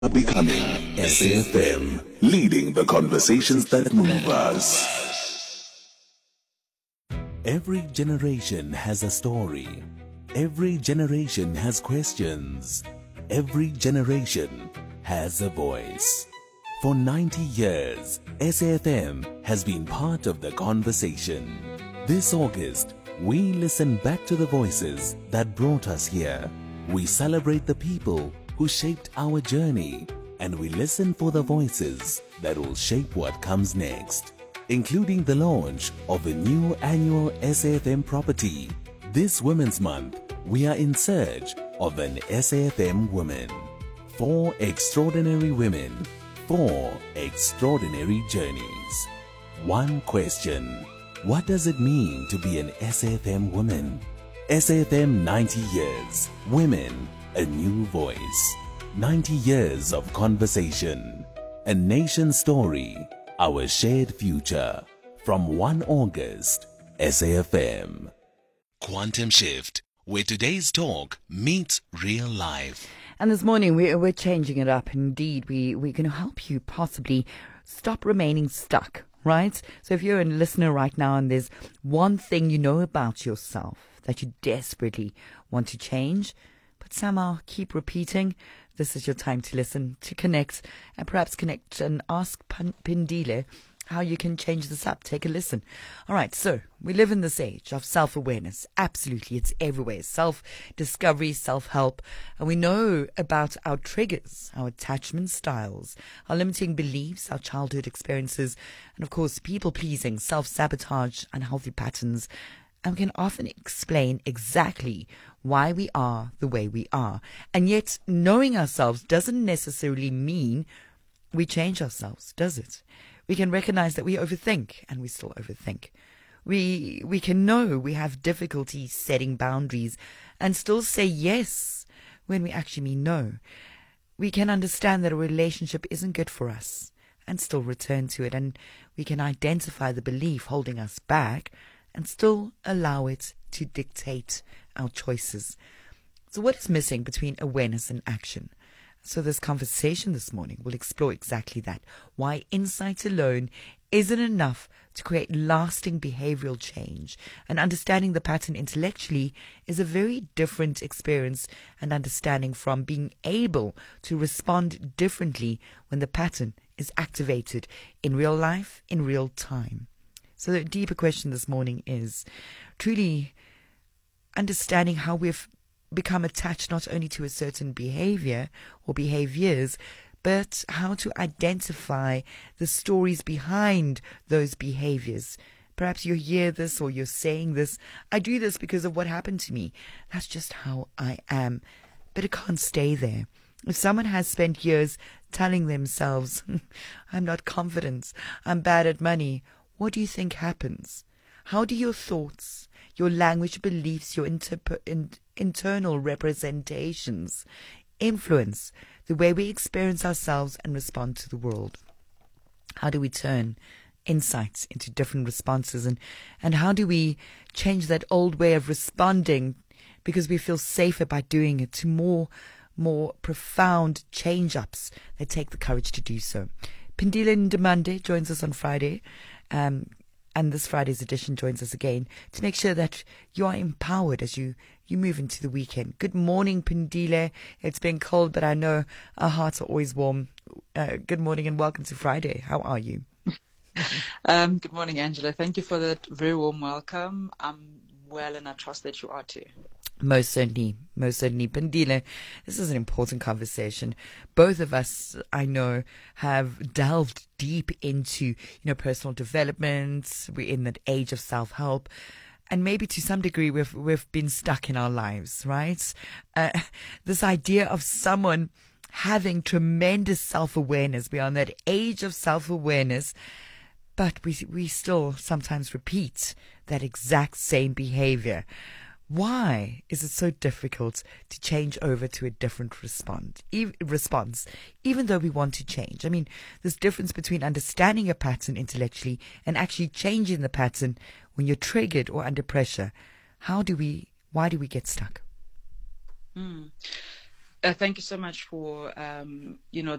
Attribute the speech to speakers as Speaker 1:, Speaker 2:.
Speaker 1: Becoming SAFM, leading the conversations that move us. Every generation has a story. Every generation has questions. Every generation has a voice. For 90 years, SAFM has been part of the conversation. This August, we listen back to the voices that brought us here. We celebrate the people who shaped our journey, and we listen for the voices that will shape what comes next, including the launch of a new annual SAFM property. This Women's Month, we are in search of an SAFM woman. 4 extraordinary women, 4 extraordinary journeys. One question: what does it mean to be an SAFM woman? SAFM 90 years, women, a new voice. 90 years of conversation. A nation story, our shared future. From 1 August, SAFM. Quantum Shift, where today's talk meets real life.
Speaker 2: And this morning we're changing it up. Indeed, we're going to help you possibly stop remaining stuck, right? So if you're a listener right now and there's one thing you know about yourself that you desperately want to change, but somehow keep repeating, this is your time to listen, to connect, and perhaps connect and ask Pindile how you can change this up. Take a listen. All right, so we live in this age of self-awareness. Absolutely, it's everywhere. Self-discovery, self-help. And we know about our triggers, our attachment styles, our limiting beliefs, our childhood experiences, and of course, people-pleasing, self-sabotage, unhealthy patterns. And we can often explain exactly why we are the way we are. And yet, knowing ourselves doesn't necessarily mean we change ourselves, does it? We can recognize that we overthink, and we still overthink. We can know we have difficulty setting boundaries and still say yes when we actually mean no. We can understand that a relationship isn't good for us and still return to it. And we can identify the belief holding us back and still allow it to dictate our choices. So what is missing between awareness and action? So this conversation this morning will explore exactly that. Why insight alone isn't enough to create lasting behavioral change. And understanding the pattern intellectually is a very different experience and understanding from being able to respond differently when the pattern is activated in real life, in real time. So the deeper question this morning is truly understanding how we've become attached not only to a certain behavior or behaviors, but how to identify the stories behind those behaviors. Perhaps you hear this or you're saying this, I do this because of what happened to me. That's just how I am. But it can't stay there. If someone has spent years telling themselves, I'm not confident, I'm bad at money, what do you think happens? How do your thoughts, your language, beliefs, your internal representations influence the way we experience ourselves and respond to the world? How do we turn insights into different responses? And how do we change that old way of responding because we feel safer by doing it to more profound change-ups that take the courage to do so? Pindile Ndimande joins us on Friday. And this Friday's edition joins us again to make sure that you are empowered as you move into the weekend. Good morning, Pindile. It's been cold, but I know our hearts are always warm. Good morning and welcome to Friday. How are you?
Speaker 3: Good morning, Angela. Thank you for that very warm welcome. I'm well, and I trust that you are too.
Speaker 2: Most certainly. Pindile, this is an important conversation. Both of us, I know, have delved deep into, personal development. We're in that age of self-help. And maybe to some degree we've been stuck in our lives, right? This idea of someone having tremendous self-awareness. We're on that age of self-awareness, but we still sometimes repeat that exact same behavior. Why is it so difficult to change over to a different response, even though we want to change? I mean, there's difference between understanding a pattern intellectually and actually changing the pattern when you're triggered or under pressure. Why do we get stuck?
Speaker 3: Thank you so much for